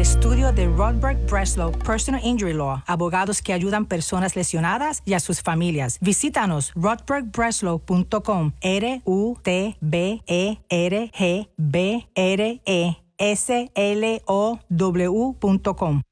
estudio de Rodberg Breslow Personal Injury Law, abogados que ayudan personas lesionadas y a sus familias. Visítanos rodbergbreslow.com, RUTBERGBRESLOW.com.